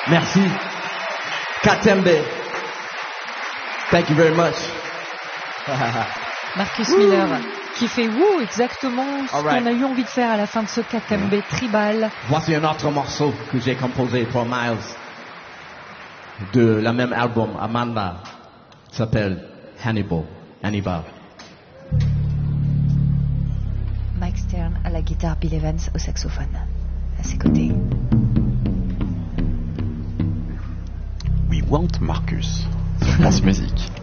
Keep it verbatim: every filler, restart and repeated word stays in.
Merci. Katembe. Thank you very much. Marcus Miller, qui fait wouh exactement ce Alright. qu'on a eu envie de faire à la fin de ce Katembe tribal. Voici un autre morceau que j'ai composé pour Miles de la même album, Amanda, s'appelle Hannibal. Hannibal. Mike Stern à la guitare, Bill Evans au saxophone. À ses côtés. We want Marcus sur France Musique.